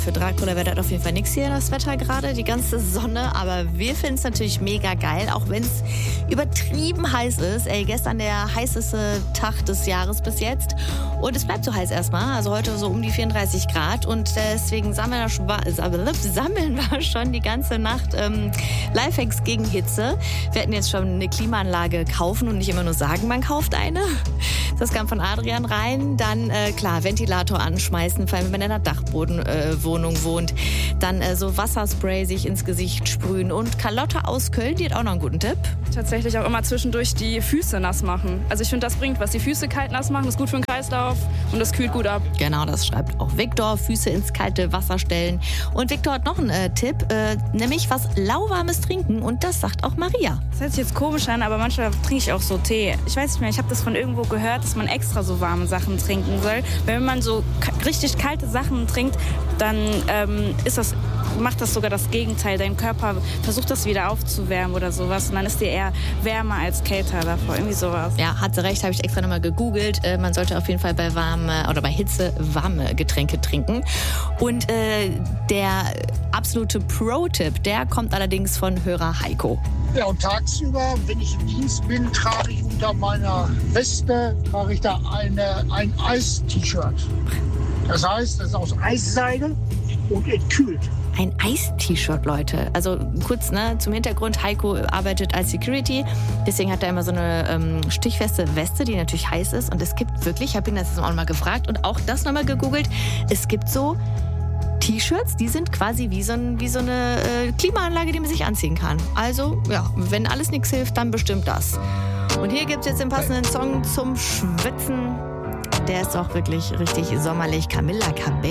Für Dracula wäre das auf jeden Fall nichts hier, das Wetter gerade, die ganze Sonne. Aber wir finden es natürlich mega geil, auch wenn es übertrieben heiß ist. Gestern der heißeste Tag des Jahres bis jetzt. Und es bleibt so heiß erstmal, also heute so um die 34 Grad. Und deswegen sammeln wir schon die ganze Nacht Lifehacks gegen Hitze. Wir hätten jetzt schon eine Klimaanlage kaufen und nicht immer nur sagen, man kauft eine. Das kam von Adrian rein. Dann, klar, Ventilator anschmeißen, vor allem wenn man in einer Dachbodenwohnung wohnt. Dann so Wasserspray sich ins Gesicht sprühen. Und Carlotta aus Köln, die hat auch noch einen guten Tipp. Tatsächlich auch immer zwischendurch die Füße nass machen. Also ich finde, das bringt was. Die Füße kalt nass machen, ist gut für den Kreislauf und das kühlt gut ab. Genau, das schreibt auch Viktor. Füße ins kalte Wasser stellen. Und Viktor hat noch einen Tipp, nämlich was lauwarmes trinken. Und das sagt auch Maria. Das hört sich jetzt komisch an, aber manchmal trinke ich auch so Tee. Ich weiß nicht mehr, ich habe das von irgendwo gehört, dass man extra so warme Sachen trinken soll. Wenn man so richtig kalte Sachen trinkt, dann macht das sogar das Gegenteil. Dein Körper versucht das wieder aufzuwärmen oder sowas und dann ist dir eher wärmer als kälter davor. Irgendwie sowas. Ja, hat sie recht, habe ich extra nochmal gegoogelt. Man sollte auf jeden Fall bei Hitze warme Getränke trinken. Und der absolute Pro-Tipp, der kommt allerdings von Hörer Heiko. Ja, und tagsüber, wenn ich im Dienst bin, trage ich unter meiner Weste ein Eis-T-Shirt. Das heißt, das ist aus Eisseide und es kühlt. Ein Eis-T-Shirt, Leute. Also kurz zum Hintergrund, Heiko arbeitet als Security, deswegen hat er immer so eine stichfeste Weste, die natürlich heiß ist. Und es gibt wirklich, ich habe ihn das auch mal gefragt und auch das nochmal gegoogelt, es gibt so T-Shirts, die sind quasi wie so eine Klimaanlage, die man sich anziehen kann. Also, ja, wenn alles nichts hilft, dann bestimmt das. Und hier gibt es jetzt den passenden Song zum Schwitzen. Der ist auch wirklich richtig sommerlich. Camilla Cabello.